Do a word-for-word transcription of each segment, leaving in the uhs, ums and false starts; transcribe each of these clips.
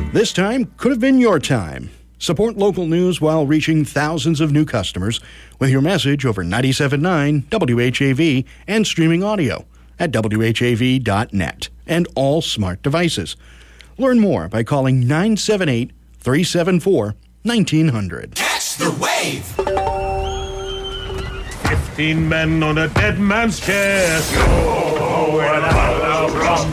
This time could have been your time. Support local news while reaching thousands of new customers with your message over ninety-seven point nine W H A V and streaming audio at W H A V dot net and all smart devices. Learn more by calling nine seven eight, three seven four, one nine hundred. Catch the wave! Fifteen men on a dead man's chest. Yo, where the hell from?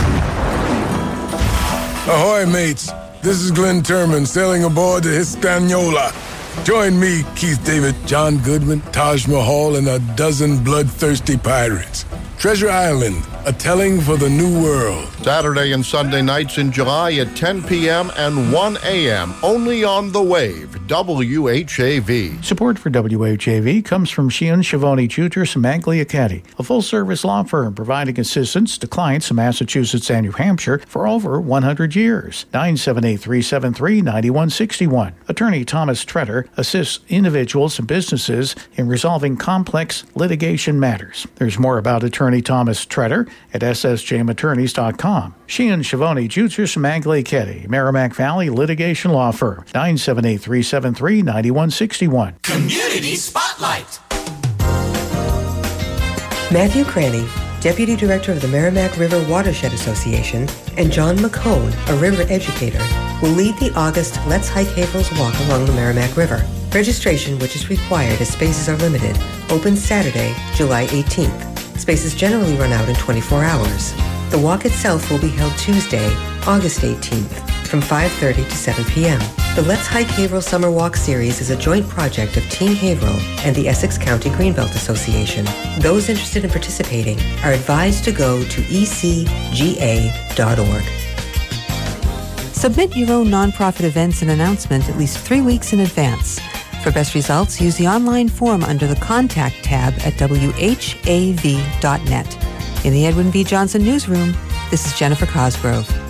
Ahoy, mates. This is Glenn Turman sailing aboard the Hispaniola. Join me, Keith David, John Goodman, Taj Mahal, and a dozen bloodthirsty pirates. Treasure Island, a telling for the new world. Saturday and Sunday nights in July at ten p.m. and one a.m. only on The Wave, W H A V. Support for W H A V comes from Sheehan, Schiavone, Juters, and Magliacchetti, a full-service law firm providing assistance to clients in Massachusetts and New Hampshire for over one hundred years. nine seven eight, three seven three, nine one six one. Attorney Thomas Tretter assists individuals and businesses in resolving complex litigation matters. There's more about Attorney Thomas Tretter at s s j m attorneys dot com. Sheehan, Schiavone, Juters, and Magliacchetti, Merrimack Valley Litigation Law Firm. nine seven eight, three seven three, nine one six one. Community Spotlight. Matthew Cranny, Deputy Director of the Merrimack River Watershed Association, and John McCone, a river educator, will lead the August Let's Hike Haverhill's Walk along the Merrimack River. Registration, which is required as spaces are limited, opens Saturday, July eighteenth. Spaces generally run out in twenty-four hours. The walk itself will be held Tuesday, August eighteenth, from five thirty to seven p.m. The Let's Hike Haverhill Summer Walk Series is a joint project of Team Haverhill and the Essex County Greenbelt Association. Those interested in participating are advised to go to e c g a dot org. Submit your own nonprofit events and announcement at least three weeks in advance. For best results, use the online form under the Contact tab at w h a v dot net. In the Edwin V. Johnson Newsroom, this is Jennifer Cosgrove.